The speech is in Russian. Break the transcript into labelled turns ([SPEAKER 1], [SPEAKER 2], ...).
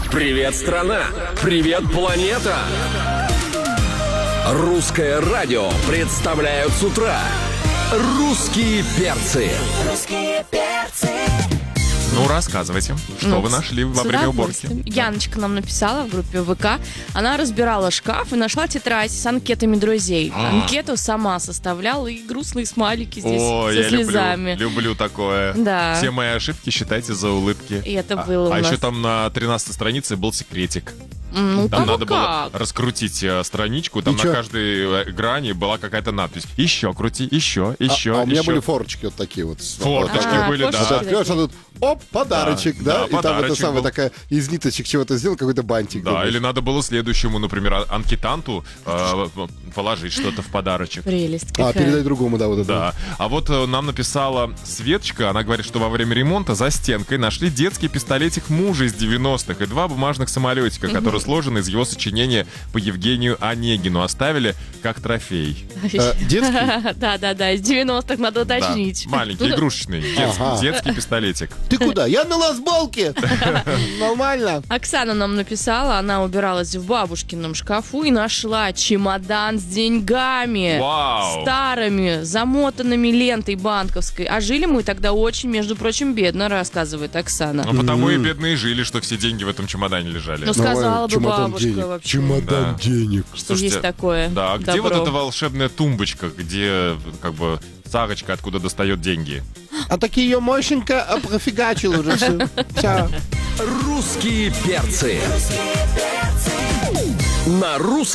[SPEAKER 1] Привет, страна! Привет, планета! Русское радио представляют с утра «Русские перцы».
[SPEAKER 2] Русские перцы.
[SPEAKER 3] Ну, рассказывайте, что вы нашли во время уборки.
[SPEAKER 4] Яночка нам написала в группе ВК. Она разбирала шкаф и нашла тетрадь с анкетами друзей. Анкету сама составляла, и грустные смайлики здесь
[SPEAKER 3] О,
[SPEAKER 4] со
[SPEAKER 3] я
[SPEAKER 4] слезами.
[SPEAKER 3] люблю такое.
[SPEAKER 4] Да.
[SPEAKER 3] Все мои ошибки считайте за улыбки.
[SPEAKER 4] И это было у
[SPEAKER 3] А
[SPEAKER 4] нас.
[SPEAKER 3] еще там на 13-й странице был секретик.
[SPEAKER 4] Ну,
[SPEAKER 3] Там надо
[SPEAKER 4] как?
[SPEAKER 3] было раскрутить страничку, там
[SPEAKER 5] И
[SPEAKER 3] на
[SPEAKER 5] чё?
[SPEAKER 3] каждой грани была какая-то надпись. Еще крути, еще.
[SPEAKER 5] А у меня
[SPEAKER 3] еще.
[SPEAKER 5] были форочки вот такие вот.
[SPEAKER 3] Форточки
[SPEAKER 4] А,
[SPEAKER 3] были,
[SPEAKER 4] форточки.
[SPEAKER 5] Вот
[SPEAKER 3] да.
[SPEAKER 5] открываешь, а тут, оп, подарочек,
[SPEAKER 3] Да,
[SPEAKER 5] да? И там это
[SPEAKER 3] подарочек
[SPEAKER 5] самое
[SPEAKER 3] был.
[SPEAKER 5] такая из ниточек чего-то сделал, какой-то бантик.
[SPEAKER 3] Да,
[SPEAKER 5] думаешь.
[SPEAKER 3] или надо было следующему, например, анкетанту положить что-то в подарочек.
[SPEAKER 4] Прелесть
[SPEAKER 5] А,
[SPEAKER 4] какая.
[SPEAKER 5] передай другому, да, вот это.
[SPEAKER 3] Да. А вот нам написала Светочка, она говорит, что во время ремонта за стенкой нашли детский пистолетик мужа из 90-х и 2 бумажных самолетика, которые сложены из его сочинения по Евгению Онегину. Оставили как трофей.
[SPEAKER 5] Детский?
[SPEAKER 4] Да, из 90-х надо
[SPEAKER 3] Да.
[SPEAKER 4] уточнить.
[SPEAKER 3] Маленький, игрушечный,
[SPEAKER 5] Ага.
[SPEAKER 3] детский пистолетик.
[SPEAKER 5] Ты куда? Я на ласболке. Нормально.
[SPEAKER 4] Оксана нам написала, она убиралась в бабушкином шкафу и нашла чемодан с деньгами.
[SPEAKER 3] Вау!
[SPEAKER 4] Старыми, замотанными лентой банковской. А жили мы тогда очень, между прочим, бедно, рассказывает Оксана.
[SPEAKER 3] Ну, потому и бедные жили, что все деньги в этом чемодане лежали.
[SPEAKER 4] Ну, сказала бы
[SPEAKER 5] Чемодан
[SPEAKER 4] бабушка
[SPEAKER 5] денег.
[SPEAKER 4] вообще,
[SPEAKER 5] Чемодан
[SPEAKER 3] Да.
[SPEAKER 5] денег.
[SPEAKER 4] что
[SPEAKER 3] Слушайте,
[SPEAKER 4] есть такое
[SPEAKER 3] Да, а где
[SPEAKER 4] добро.
[SPEAKER 3] вот эта волшебная тумбочка, где как бы Сарочка откуда достает деньги?
[SPEAKER 5] А так ее мощенько профигачил уже все. Все.
[SPEAKER 1] «Русские перцы»
[SPEAKER 2] Русские перцы.
[SPEAKER 1] на русском